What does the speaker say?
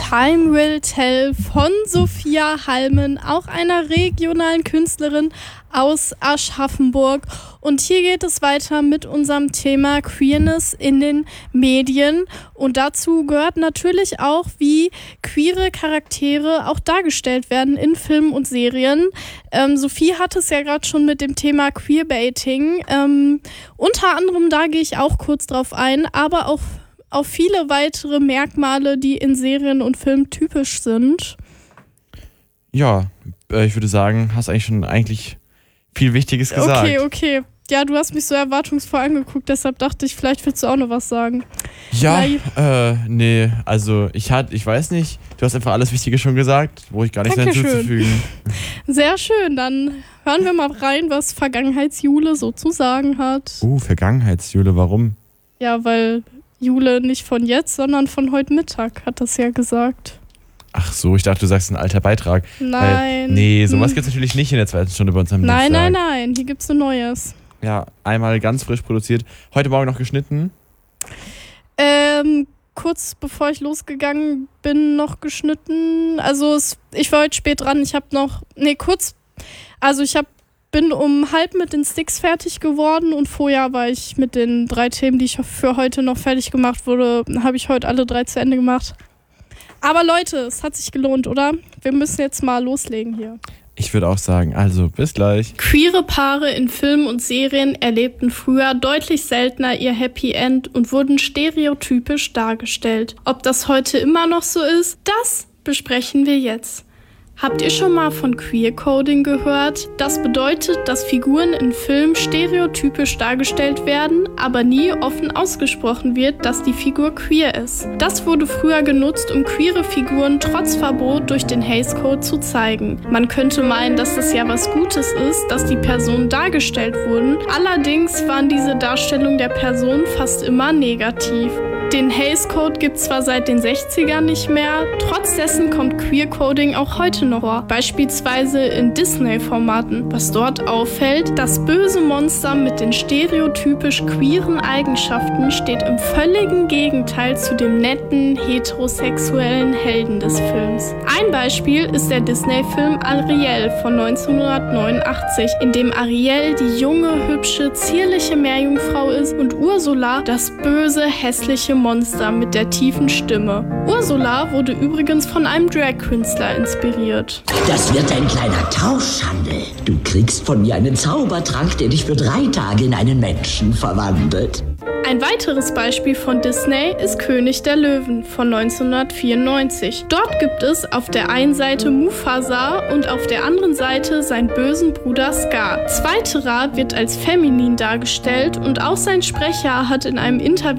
Time Will Tell von Sophia Halmen, auch einer regionalen Künstlerin aus Aschaffenburg. Und hier geht es weiter mit unserem Thema Queerness in den Medien. Und dazu gehört natürlich auch, wie queere Charaktere auch dargestellt werden in Filmen und Serien. Sophie hat es ja gerade schon mit dem Thema Queerbaiting. Unter anderem, da gehe ich auch kurz drauf ein, aber auch auf viele weitere Merkmale, die in Serien und Filmen typisch sind. Ja, ich würde sagen, hast eigentlich viel Wichtiges gesagt. Okay. Ja, du hast mich so erwartungsvoll angeguckt, deshalb dachte ich, vielleicht willst du auch noch was sagen. Ja, nee, also ich weiß nicht, du hast einfach alles Wichtige schon gesagt, wo ich gar nichts mehr hinzuzufügen. Sehr schön, dann hören wir mal rein, was Vergangenheitsjule so zu sagen hat. Vergangenheitsjule, warum? Ja, weil Jule nicht von jetzt, sondern von heute Mittag, hat das ja gesagt. Ach so, ich dachte, du sagst ein alter Beitrag. Nein. Nee, sowas gibt's natürlich nicht in der zweiten Stunde bei uns am Dienstag. Nein, hier gibt's ein neues. Ja, einmal ganz frisch produziert. Heute Morgen noch geschnitten? Kurz bevor ich losgegangen bin, noch geschnitten. Also ich war heute spät dran. Ich bin um 12:30 mit den Sticks fertig geworden und vorher war ich mit den 3 Themen, die ich für heute noch fertig gemacht wurde, habe ich heute alle 3 zu Ende gemacht. Aber Leute, es hat sich gelohnt, oder? Wir müssen jetzt mal loslegen hier. Ich würde auch sagen, also bis gleich. Queere Paare in Filmen und Serien erlebten früher deutlich seltener ihr Happy End und wurden stereotypisch dargestellt. Ob das heute immer noch so ist, das besprechen wir jetzt. Habt ihr schon mal von Queer-Coding gehört? Das bedeutet, dass Figuren in Filmen stereotypisch dargestellt werden, aber nie offen ausgesprochen wird, dass die Figur queer ist. Das wurde früher genutzt, um queere Figuren trotz Verbot durch den Hays Code zu zeigen. Man könnte meinen, dass das ja was Gutes ist, dass die Personen dargestellt wurden. Allerdings waren diese Darstellungen der Personen fast immer negativ. Den Hays Code gibt es zwar seit den 60ern nicht mehr, trotz dessen kommt Queer-Coding auch heute noch vor, beispielsweise in Disney-Formaten. Was dort auffällt, das böse Monster mit den stereotypisch queeren Eigenschaften steht im völligen Gegenteil zu dem netten, heterosexuellen Helden des Films. Ein Beispiel ist der Disney-Film Ariel von 1989, in dem Ariel die junge, hübsche, zierliche Meerjungfrau ist und Ursula das böse, hässliche Monster mit der tiefen Stimme. Ursula wurde übrigens von einem Drag-Künstler inspiriert. Das wird ein kleiner Tauschhandel. Du kriegst von mir einen Zaubertrank, der dich für 3 Tage in einen Menschen verwandelt. Ein weiteres Beispiel von Disney ist König der Löwen von 1994. Dort gibt es auf der einen Seite Mufasa und auf der anderen Seite seinen bösen Bruder Scar. Zweiterer wird als feminin dargestellt und auch sein Sprecher hat in einem Interview